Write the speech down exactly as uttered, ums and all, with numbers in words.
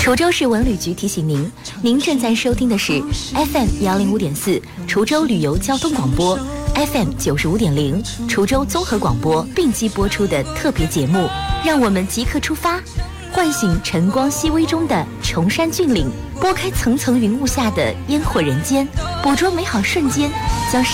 滁州市文旅局提醒您，您正在收听的是 F M 幺零五点四滁州旅游交通广播 ，F M 九十五点零滁州综合广播并机播出的特别节目。让我们即刻出发，唤醒晨光熹微中的崇山峻岭，拨开层层云雾下的烟火人间，捕捉美好瞬间，将